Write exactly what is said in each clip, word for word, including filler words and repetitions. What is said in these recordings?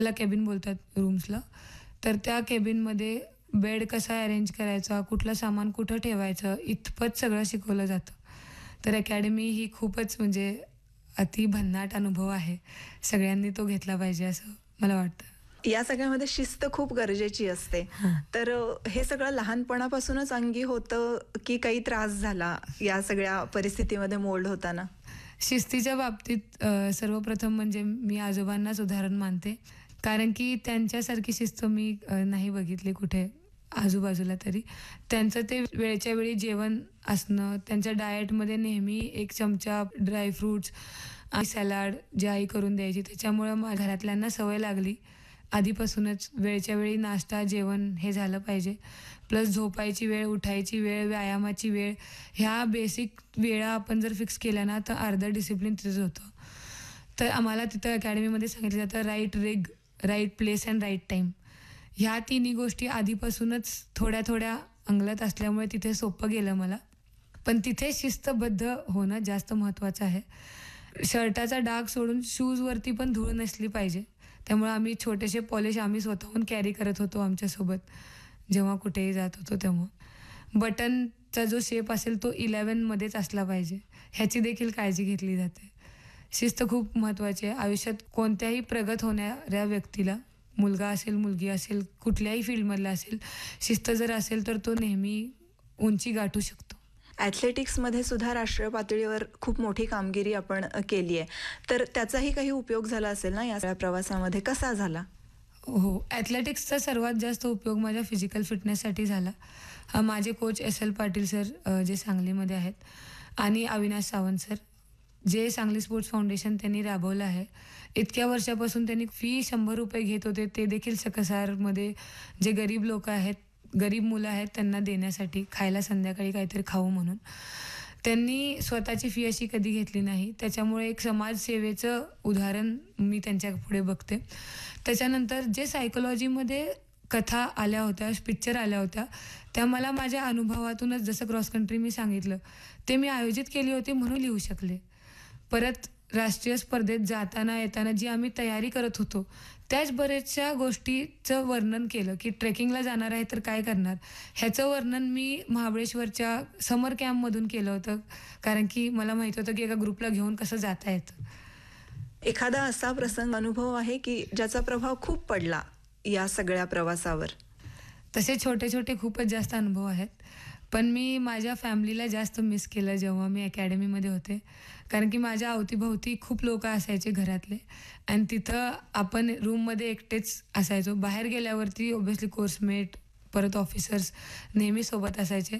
ला केबिन बोलतात रूम्सला. तर त्या केबिनमध्ये बेड कसा अरेंज करायचा, कुठलं सामान कुठं ठेवायचं, इतपत सगळं शिकवलं जातं. तर अकॅडमी ही खूपच म्हणजे अति भन्नाट अनुभव आहे. सगळ्यांनी तो घेतला पाहिजे असं मला वाटतं. या सगळ्यामध्ये शिस्त खूप गरजेची असते. हां. तर अ, हे सगळं लहानपणापासूनच अंगी होतं की काही त्रास झाला या सगळ्या परिस्थितीमध्ये मोल्ड होताना? शिस्तीच्या बाबतीत अ, सर्वप्रथम म्हणजे मी आजोबांनाच उदाहरण मानते. कारण की त्यांच्यासारखी शिस्त मी अ, नाही बघितली कुठे आजूबाजूला तरी. त्यांचं ते वेळच्या वेळी जेवण असणं, त्यांच्या डाएटमध्ये नेहमी एक चमचा ड्रायफ्रुट्स आणि सॅलड जी आई करून द्यायची. त्याच्यामुळं मा घरातल्यांना सवय लागली. आधीपासूनच वेळच्या वेळी नाश्ता, जेवण हे झालं पाहिजे. प्लस झोपायची वेळ, उठायची वेळ, व्यायामाची वेळ, ह्या बेसिक वेळा आपण जर फिक्स केल्या ना, तर अर्धं डिसिप्लिन तिथंच होतं. तर आम्हाला तिथं अकॅडमीमध्ये सांगितलं जातं राईट रिग, right place and write time. ह्या तिन्ही गोष्टी आधीपासूनच थोड्या-थोड्या अंगलत असल्यामुळे तिथे सोपं गेलं मला. पण तिथे शिस्तबद्ध होणं जास्त महत्त्वाचं आहे. शर्टाचा डाग सोडून शूजवरती पण धूळ नसली पाहिजे. त्यामुळे आम्ही छोटेसे पॉलिश आम्ही स्वतःहून कॅरी करत होतो आमच्यासोबत, जेव्हा कुठेही जात होतो तेव्हा. बटनचा जो शेप असेल तो अकरामध्येच असला पाहिजे, ह्याची देखील काळजी घेतली जाते. शिस्त खूप महत्त्वाची आहे. आयुष्यात कोणत्याही प्रगत होणाऱ्या व्यक्तीला, मुलगा असेल, मुलगी असेल, कुठल्याही फील्डमधला असेल, शिस्त जर असेल तर तो नेहमी उंची गाठू शकतो. ॲथलेटिक्समध्ये सुद्धा राष्ट्रीय पातळीवर खूप मोठी कामगिरी आपण अ, केली आहे. तर त्याचाही काही उपयोग झाला असेल ना या सगळ्या प्रवासामध्ये? कसा झाला? हो, ॲथलेटिक्सचा सर्वात जास्त उपयोग माझ्या फिजिकल फिटनेससाठी झाला. अ, माझे coach S L Patil sir अ, जे सांगलीमध्ये आहेत आणि अविनाश सावंत सर, जे सांगली स्पोर्ट्स फाउंडेशन त्यांनी राबवलं आहे. इतक्या वर्षापासून त्यांनी फी शंभर रुपये घेत होते, ते देखील सकसारमध्ये जे गरीब लोकं आहेत, गरीब मुलं आहेत त्यांना देण्यासाठी, खायला संध्याकाळी काहीतरी खाऊ म्हणून. त्यांनी स्वतःची फी अशी कधी घेतली नाही. त्याच्यामुळे एक समाजसेवेचं उदाहरण मी त्यांच्यापुढे बघते. त्याच्यानंतर जे सायकॉलॉजीमध्ये कथा आल्या होत्या, पिक्चर आल्या होत्या, त्या मला माझ्या अनुभवातूनच, जसं क्रॉस कंट्री मी सांगितलं, ते मी आयोजित केली होती म्हणून लिहू शकले. परत राष्ट्रीय स्पर्धेत जाताना येताना जी आम्ही तयारी करत होतो, त्याच बऱ्याचशा गोष्टीचं वर्णन केलं, की ट्रेकिंगला जाणार आहे तर काय करणार? ह्याचं वर्णन मी महाबळेश्वरच्या समर कॅम्पमधून केलं होतं. कारण की मला माहीत होतं की एका ग्रुपला घेऊन कसं जाता येतं. एखादा असा प्रसंग, अनुभव आहे की ज्याचा प्रभाव खूप पडला या सगळ्या प्रवासावर? तसे छोटे-छोटे खूपच जास्त अनुभव आहेत. पण मी माझ्या फॅमिलीला जास्त मिस केलं जेव्हा मी अकॅडमीमध्ये होते. कारण की माझ्या अवतीभोवती खूप लोकं असायचे घरातले आणि तिथं आपण रूममध्ये एकटेच असायचो. बाहेर गेल्यावरती ऑब्व्हियसली कोर्समेट, परत ऑफिसर्स नेहमी सोबत असायचे.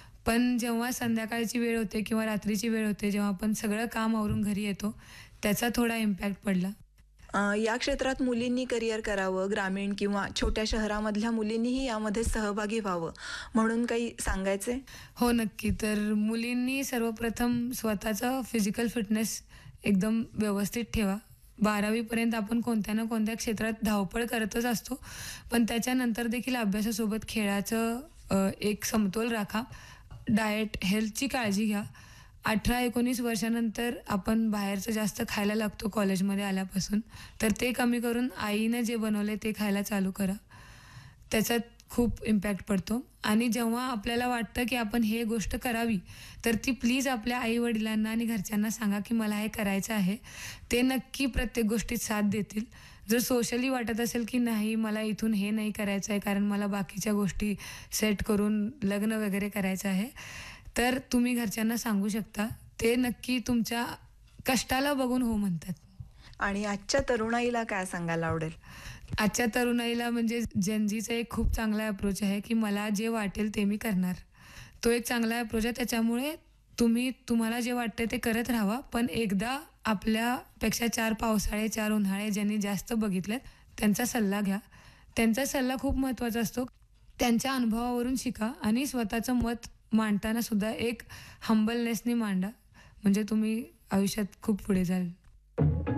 पण जेव्हा संध्याकाळची वेळ होते किंवा रात्रीची वेळ होते, जेव्हा आपण सगळं काम आवरून घरी येतो, त्याचा थोडा इम्पॅक्ट पडला. अ, या क्षेत्रात मुलींनी करिअर करावं, ग्रामीण किंवा छोट्या शहरामधल्या मुलींनीही यामध्ये सहभागी व्हावं म्हणून काही सांगायचे? हो, नक्की. तर मुलींनी सर्वप्रथम स्वतःचं फिजिकल फिटनेस एकदम व्यवस्थित ठेवा. बारावी पर्यंत आपण कोणत्या ना कोणत्या क्षेत्रात धावपळ करतच असतो. पण त्याच्यानंतर देखील अभ्यासासोबत खेळाचं अ, एक समतोल राखा. डाएट, हेल्थची काळजी घ्या. अठरा एकोणीस वर्षानंतर आपण बाहेरचं जास्त खायला लागतो कॉलेजमध्ये आल्यापासून. तर ते कमी करून आईने जे बनवलंय ते खायला चालू करा. त्याच्यात खूप इम्पॅक्ट पडतो. आणि जेव्हा आपल्याला वाटतं की आपण हे गोष्ट करावी, तर ती प्लीज आपल्या आई-वडिलांना आणि घरच्यांना सांगा की मला हे करायचं आहे. ते नक्की प्रत्येक गोष्टीत साथ देतील. जर सोशली वाटत असेल की नाही मला इथून हे नाही करायचं आहे कारण मला बाकीच्या गोष्टी सेट करून लग्न वगैरे करायचं आहे, तर तुम्ही घरच्यांना सांगू शकता. ते नक्की तुमच्या कष्टाला बघून हो म्हणतात. आणि आजच्या तरुणाईला काय सांगायला आवडेल? आजच्या तरुणाईला म्हणजे जेन झीचा एक खूप चांगला अप्रोच आहे, की मला जे वाटेल ते मी करणार. तो एक चांगला अप्रोच आहे. त्याच्यामुळे तुम्ही तुम्हाला जे वाटतं ते करत राहावा. पण एकदा आपल्यापेक्षा चार पावसाळे, चार उन्हाळे ज्यांनी जास्त बघितलेत, त्यांचा सल्ला घ्या. त्यांचा सल्ला खूप महत्त्वाचा असतो. त्यांच्या अनुभवावरून शिका आणि स्वतःचं मत मांडताना सुद्धा एक हंबलनेसनी मांडा. म्हणजे तुम्ही आयुष्यात खूप पुढे जाल.